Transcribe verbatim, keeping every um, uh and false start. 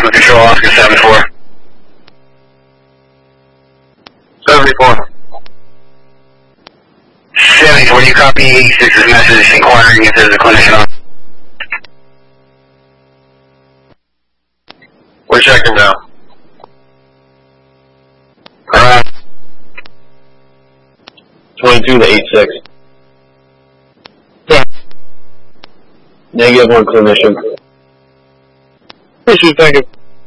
with Control, Oscar seven four. seventy-four. seventy-four, you copy eighty-six's message inquiring if there's a clinician on? We're checking now. Uh, twenty-two to eighty-six. yeah. Negative one clinician. Appreciate it, thank you.